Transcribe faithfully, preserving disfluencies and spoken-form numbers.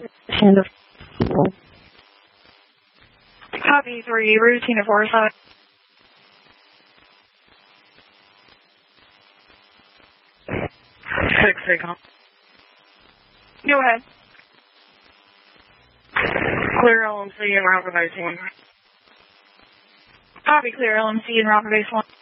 Hand of Copy three, routine of four seven. Six, six, go ahead. Clear L M C and Route Base one. Copy, clear L M C and Route Base one.